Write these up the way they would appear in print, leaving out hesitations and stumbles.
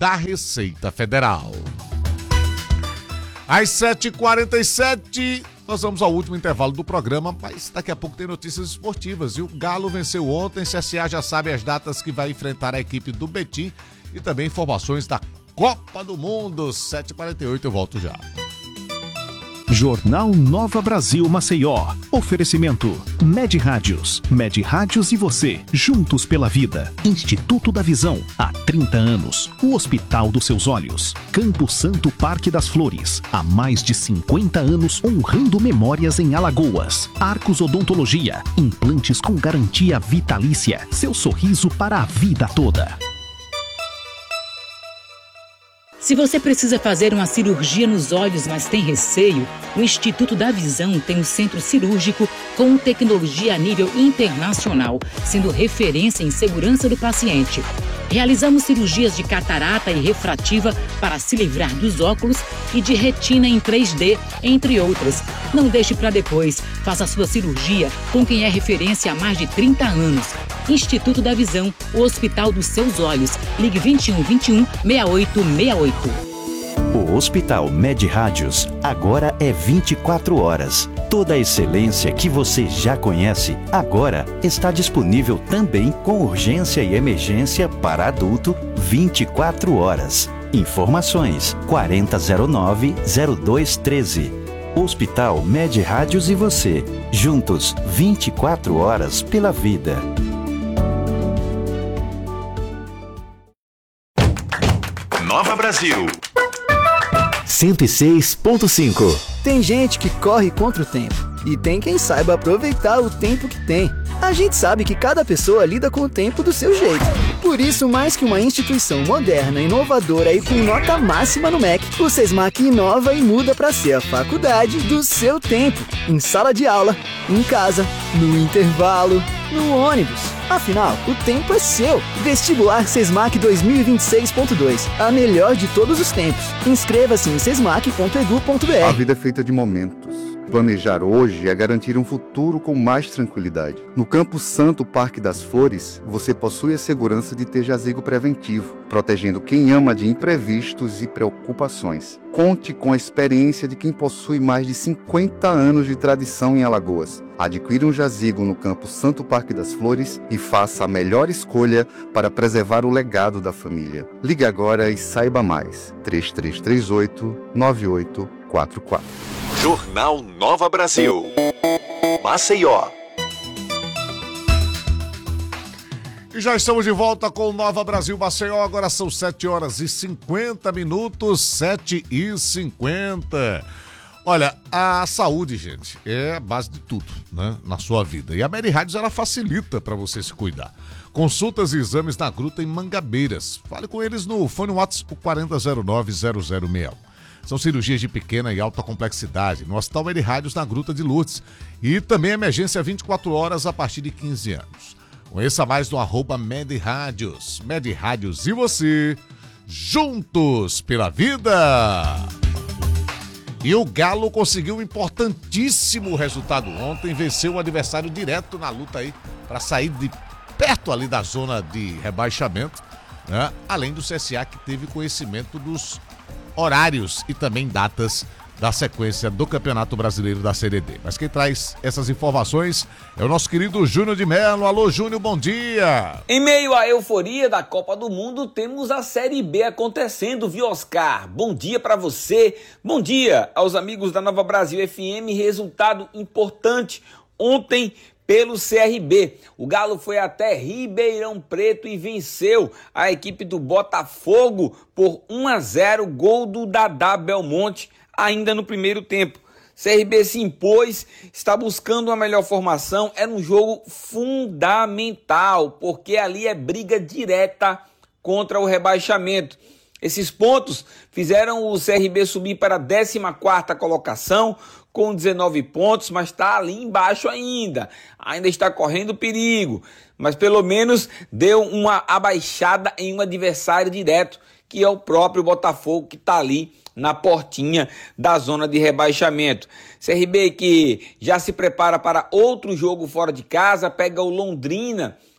da Receita Federal. Às 7h47, nós vamos ao último intervalo do programa, mas daqui a pouco tem notícias esportivas. E o Galo venceu ontem, CSA já sabe as datas que vai enfrentar a equipe do Betim e também informações da Copa do Mundo. 7h48, eu volto já. Jornal Nova Brasil Maceió. Oferecimento Med Rádios. Med Rádios e você, juntos pela vida. Instituto da Visão, há 30 anos. O Hospital dos Seus Olhos. Campo Santo Parque das Flores, há mais de 50 anos honrando memórias em Alagoas. Arcos Odontologia, implantes com garantia vitalícia. Seu sorriso para a vida toda. Se você precisa fazer uma cirurgia nos olhos, mas tem receio, o Instituto da Visão tem um centro cirúrgico com tecnologia a nível internacional, sendo referência em segurança do paciente. Realizamos cirurgias de catarata e refrativa para se livrar dos óculos e de retina em 3D, entre outras. Não deixe para depois. Faça sua cirurgia com quem é referência há mais de 30 anos. Instituto da Visão, o Hospital dos Seus Olhos. Ligue 21 21 6868. O Hospital Med Rádios agora é 24 horas. Toda a excelência que você já conhece, agora está disponível também com urgência e emergência para adulto 24 horas. Informações 4009-0213. Hospital Med Rádios e você, juntos 24 horas pela vida. Nova Brasil 106.5. Tem gente que corre contra o tempo e tem quem saiba aproveitar o tempo que tem. A gente sabe que cada pessoa lida com o tempo do seu jeito. Por isso, mais que uma instituição moderna, inovadora e com nota máxima no MEC, o Sesmac inova e muda para ser a faculdade do seu tempo. Em sala de aula, em casa, no intervalo, no ônibus. Afinal, o tempo é seu. Vestibular Sesmac 2026.2. A melhor de todos os tempos. Inscreva-se em sesmac.edu.br. A vida é feita de momentos. Planejar hoje é garantir um futuro com mais tranquilidade. No Campo Santo Parque das Flores, você possui a segurança de ter jazigo preventivo, protegendo quem ama de imprevistos e preocupações. Conte com a experiência de quem possui mais de 50 anos de tradição em Alagoas. Adquira um jazigo no Campo Santo Parque das Flores e faça a melhor escolha para preservar o legado da família. Ligue agora e saiba mais. 3338-9844. Jornal Nova Brasil Maceió. E já estamos de volta com o Nova Brasil Maceió. Agora são 7h50, 7h50. Olha, a saúde, gente, é a base de tudo, né, na sua vida. E a Med Rádios, ela facilita para você se cuidar. Consultas e exames na Gruta em Mangabeiras. Fale com eles no fone WhatsApp 4009-0061. São cirurgias de pequena e alta complexidade no Hospital Med Rádios na Gruta de Lourdes. E também emergência 24 horas a partir de 15 anos. Conheça mais no @Med Rádios. Med Rádios e você, juntos pela vida. E o Galo conseguiu um importantíssimo resultado ontem. Venceu o adversário direto na luta aí para sair de perto ali da zona de rebaixamento, né? Além do CSA, que teve conhecimento dos horários e também datas da sequência do Campeonato Brasileiro da Série D. Mas quem traz essas informações é o nosso querido Júnior de Mello. Alô, Júnior, bom dia! Em meio à euforia da Copa do Mundo, temos a Série B acontecendo, viu, Oscar? Bom dia pra você, bom dia aos amigos da Nova Brasil FM. Resultado importante ontem pelo CRB. O Galo foi até Ribeirão Preto e venceu a equipe do Botafogo por 1-0, gol do Dadá Belmonte, ainda no primeiro tempo. CRB se impôs, está buscando uma melhor formação, é um jogo fundamental, porque ali é briga direta contra o rebaixamento. Esses pontos fizeram o CRB subir para a 14ª colocação, com 19 pontos, mas está ali embaixo ainda está correndo perigo, mas pelo menos deu uma abaixada em um adversário direto, que é o próprio Botafogo, que está ali na portinha da zona de rebaixamento. CRB que já se prepara para outro jogo fora de casa, pega o Londrina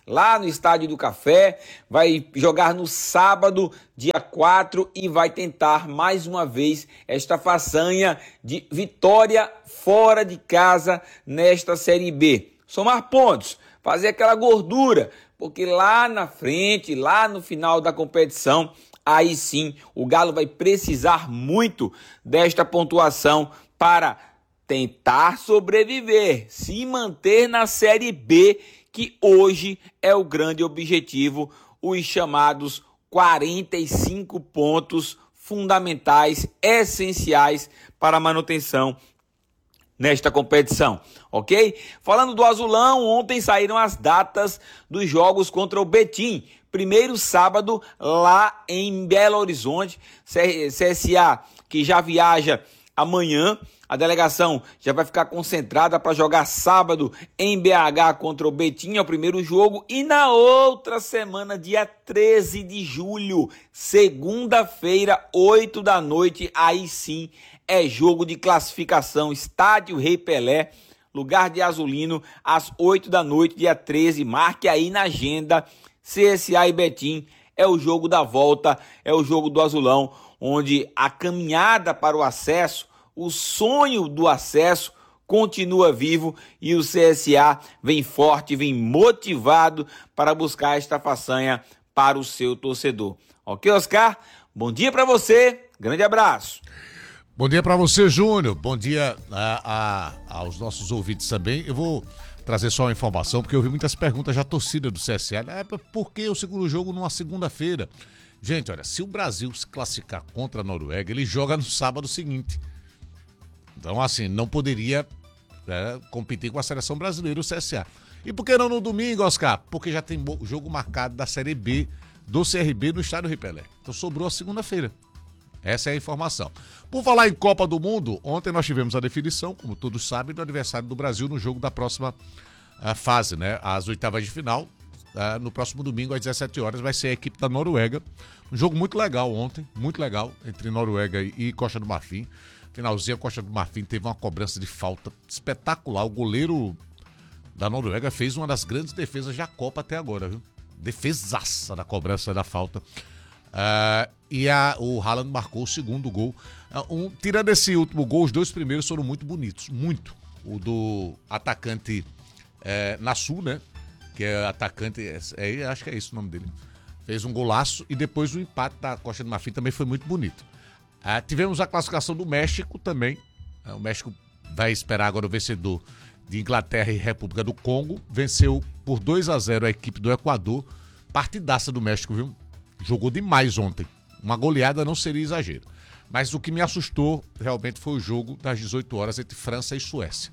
lá no Estádio do Café, vai jogar no sábado, dia 4, e vai tentar mais uma vez esta façanha de vitória fora de casa nesta Série B. Somar pontos, fazer aquela gordura, porque lá na frente, lá no final da competição, aí sim o Galo vai precisar muito desta pontuação para tentar sobreviver, se manter na Série B, que hoje é o grande objetivo, os chamados 45 pontos fundamentais, essenciais para a manutenção nesta competição, ok? Falando do Azulão, ontem saíram as datas dos jogos contra o Betim. Primeiro sábado lá em Belo Horizonte, CSA que já viaja amanhã. A delegação já vai ficar concentrada para jogar sábado em BH contra o Betim, é o primeiro jogo. E na outra semana, dia 13 de julho, segunda-feira, 8 da noite, aí sim é jogo de classificação. Estádio Rei Pelé, lugar de Azulino, às 8 da noite, dia 13. Marque aí na agenda, CSA e Betim. É o jogo da volta, é o jogo do Azulão, onde a caminhada para o acesso, o sonho do acesso continua vivo e o CSA vem forte, vem motivado para buscar esta façanha para o seu torcedor. Ok, Oscar? Bom dia para você, grande abraço. Bom dia para você, Júnior. Bom dia aos nossos ouvintes também. Eu vou trazer só uma informação, porque eu vi muitas perguntas da torcida do CSA. Por que o segundo jogo numa segunda-feira? Gente, olha, se o Brasil se classificar contra a Noruega, ele joga no sábado seguinte. Então, assim, não poderia competir com a seleção brasileira, o CSA. E por que não no domingo, Oscar? Porque já tem jogo marcado da Série B do CRB no Estádio Rei Pelé. Então sobrou a segunda-feira. Essa é a informação. Por falar em Copa do Mundo, ontem nós tivemos a definição, como todos sabem, do aniversário do Brasil no jogo da próxima fase, né? As oitavas de final. No próximo domingo, às 17 horas, vai ser a equipe da Noruega. Um jogo muito legal ontem, muito legal, entre Noruega e Costa do Marfim. Finalzinho, a Costa do Marfim teve uma cobrança de falta espetacular. O goleiro da Noruega fez uma das grandes defesas da Copa até agora, viu? Defesaça da cobrança da falta. O Haaland marcou o segundo gol. Tirando esse último gol, os dois primeiros foram muito bonitos, muito. O do atacante Nassu, né? Que é atacante, acho que é esse o nome dele. Fez um golaço e depois o empate da Costa do Marfim também foi muito bonito. Tivemos a classificação do México também. O México vai esperar agora o vencedor de Inglaterra e República do Congo. Venceu por 2-0 a equipe do Equador. Partidaça do México, viu? Jogou demais ontem. Uma goleada não seria exagero. Mas o que me assustou realmente foi o jogo das 18 horas entre França e Suécia.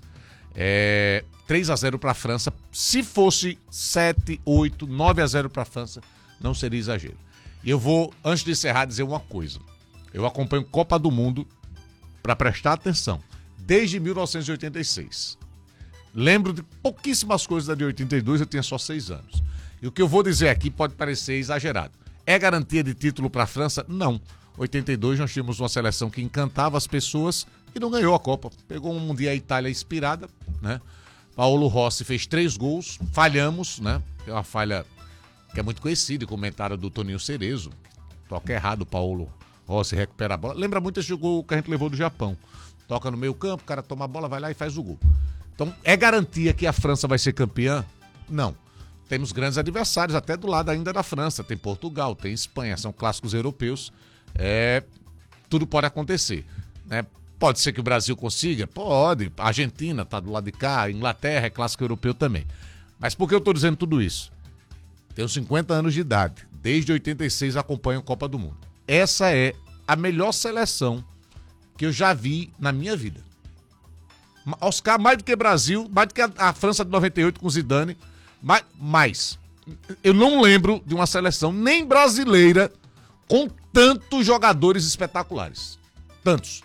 3-0 para a França. Se fosse 7, 8, 9-0 para a França, não seria exagero. E eu vou, antes de encerrar, dizer uma coisa. Eu acompanho Copa do Mundo para prestar atenção desde 1986. Lembro de pouquíssimas coisas da de 82, eu tinha só 6 anos. E o que eu vou dizer aqui pode parecer exagerado. É garantia de título para a França? Não. 82 nós tínhamos uma seleção que encantava as pessoas e não ganhou a Copa. Pegou um dia a Itália inspirada, né? Paolo Rossi fez 3 gols, falhamos, né? Tem uma falha que é muito conhecida e comentada do Toninho Cerezo. Toca errado o Paolo Rossi, recupera a bola. Lembra muito esse gol que a gente levou do Japão. Toca no meio campo, o cara toma a bola, vai lá e faz o gol. Então, é garantia que a França vai ser campeã? Não. Temos grandes adversários, até do lado ainda da França. Tem Portugal, tem Espanha, são clássicos europeus. Tudo pode acontecer, né? Pode ser que o Brasil consiga? Pode. A Argentina tá do lado de cá, a Inglaterra é clássico europeu também. Mas por que eu tô dizendo tudo isso? Tenho 50 anos de idade. Desde 86 acompanho a Copa do Mundo. Essa é a melhor seleção que eu já vi na minha vida. Oscar, mais do que Brasil, mais do que a França de 98 com Zidane, mais. Eu não lembro de uma seleção nem brasileira com tantos jogadores espetaculares. Tantos.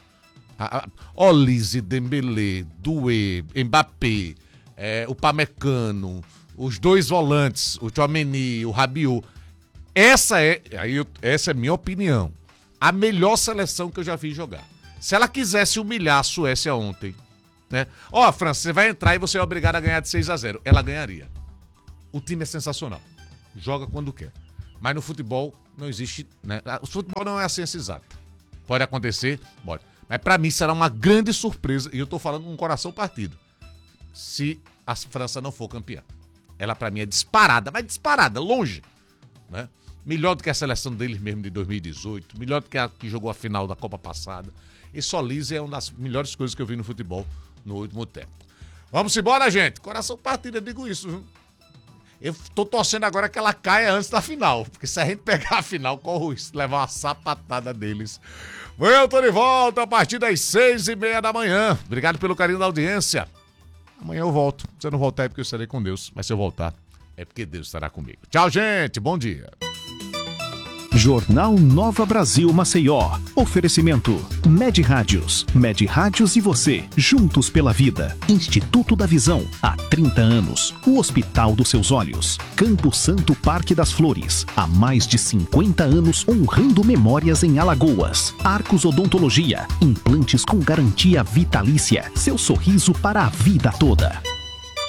Olise, Dembélé, Doué, Mbappé, o Pamecano, os 2 volantes, o Tchouaméni, o Rabiot. Essa é a minha opinião, a melhor seleção que eu já vi jogar. Se ela quisesse humilhar a Suécia ontem, né? França, você vai entrar e você é obrigado a ganhar de 6-0. Ela ganharia. o time é sensacional. Joga quando quer. Mas no futebol não existe, né? O futebol não é a ciência exata. Pode acontecer, pode. Mas pra mim será uma grande surpresa, e eu tô falando com o coração partido, se a França não for campeã. Ela pra mim é disparada, mas disparada, longe, né? Melhor do que a seleção deles mesmo de 2018, melhor do que a que jogou a final da Copa passada. Esse Olise é uma das melhores coisas que eu vi no futebol no último tempo. Vamos embora, gente. Coração partido, eu digo isso, viu? Eu tô torcendo agora que ela caia antes da final, porque se a gente pegar a final, corre o risco de levar uma sapatada deles. Eu tô de volta a partir das 6:30 da manhã. Obrigado pelo carinho da audiência. Amanhã eu volto. Se eu não voltar é porque eu estarei com Deus, mas se eu voltar é porque Deus estará comigo. Tchau, gente. Bom dia. Jornal Nova Brasil Maceió. Oferecimento Med Rádios. Med Rádios e você, juntos pela vida. Instituto da Visão, há 30 anos. O Hospital dos Seus Olhos. Campo Santo Parque das Flores, há mais de 50 anos honrando memórias em Alagoas. Arcos Odontologia, implantes com garantia vitalícia. Seu sorriso para a vida toda.